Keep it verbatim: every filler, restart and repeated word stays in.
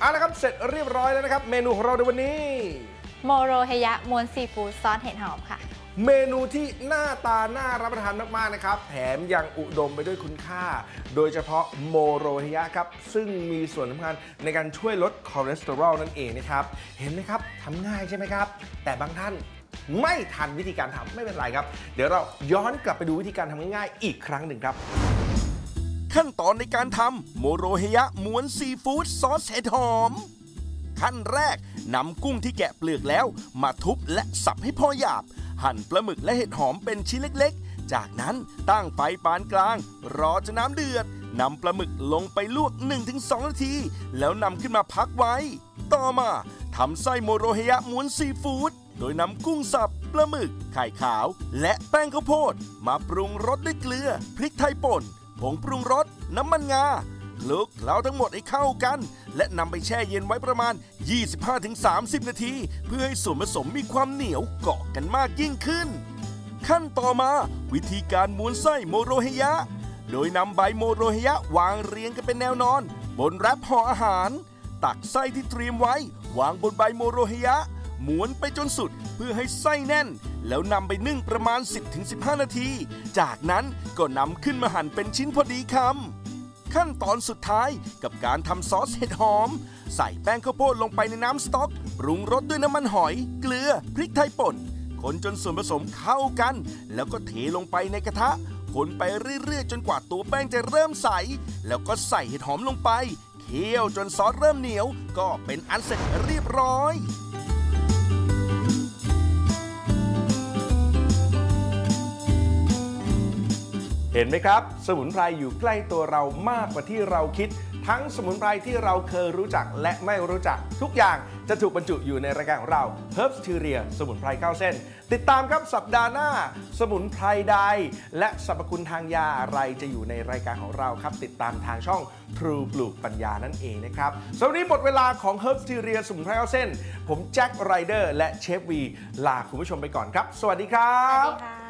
เอาละครับเสร็จเรียบร้อยแล้วนะครับเมนูของเราในวันนี้โมโรเฮยะม้วนซีฟู้ดซอสเห็ดหอมค่ะเมนูที่หน้าตาน่ารับประทานมากๆนะครับแถมยังอุดมไปด้วยคุณค่าโดยเฉพาะโมโรเฮยะครับซึ่งมีส่วนสำคัญในการช่วยลดคอเลสเตอรอลนั่นเองนะครับเห็นไหมครับทำง่ายใช่ไหมครับแต่บางท่านไม่ทันวิธีการทำไม่เป็นไรครับเดี๋ยวเราย้อนกลับไปดูวิธีการทำง่ายๆอีกครั้งหนึ่งครับขั้นตอนในการทำโมโรเฮยะม้วนซีฟู้ดซอสเห็ดหอมขั้นแรกนำกุ้งที่แกะเปลือกแล้วมาทุบและสับให้พอหยาบหั่นปลาหมึกและเห็ดหอมเป็นชิ้นเล็กๆจากนั้นตั้งไฟปานกลางรอจนน้ำเดือดนำปลาหมึกลงไปลวก หนึ่งถึงสอง นาทีแล้วนำขึ้นมาพักไว้ต่อมาทำไส้โมโรเฮยะม้วนซีฟู้ดโดยนำกุ้งสับปลาหมึกไข่ขาวและแป้งข้าวโพดมาปรุงรสด้วยเกลือพริกไทยป่นผงปรุงรสน้ำมันงาคลุกเคล้าทั้งหมดให้เข้ากันและนำไปแช่เย็นไว้ประมาณ ยี่สิบห้าถึงสามสิบ นาทีเพื่อให้ส่วนผสมมีความเหนียวเกาะกันมากยิ่งขึ้นขั้นต่อมาวิธีการม้วนไส้โมโรเฮยะโดยนำใบโมโรเฮยะวางเรียงกันเป็นแนวนอนบนแรปห่ออาหารตักไส้ที่เตรียมไว้วางบนใบโมโรเฮยะม้วนไปจนสุดเพื่อให้ไส้แน่นแล้วนำไปนึ่งประมาณ สิบถึงสิบห้า นาทีจากนั้นก็นำขึ้นมาหั่นเป็นชิ้นพอดีคำขั้นตอนสุดท้ายกับการทำซอสเห็ดหอมใส่แป้งข้าวโพดลงไปในน้ำสต๊อกปรุงรสด้วยน้ำมันหอยเกลือพริกไทยป่นคนจนส่วนผสมเข้ากันแล้วก็เทลงไปในกระทะคนไปเรื่อยๆจนกว่าตัวแป้งจะเริ่มใสแล้วก็ใส่เห็ดหอมลงไปเคี่ยวจนซอสเริ่มเหนียวก็เป็นอันเสร็จเรียบร้อยเห็นไหมครับสมุนไพรอยู่ใกล้ตัวเรามากกว่าที่เราคิดทั้งสมุนไพรที่เราเคยรู้จักและไม่รู้จักทุกอย่างจะถูกบรรจุอยู่ในรายการของเรา Herbsteria สมุนไพรเข้าเส้นติดตามครับสัปดาห์หน้าสมุนไพรใดและสรรพคุณทางยาอะไรจะอยู่ในรายการของเราครับติดตามทางช่อง True ปลูกปัญญานั่นเองนะครับสำหรับวันนี้หมดเวลาของ Herbsteria สมุนไพรเข้าเส้นผมแจ็คไรเดอร์และเชฟวีลาคุณผู้ชมไปก่อนครับสวัสดีครับสวัสดีค่ะ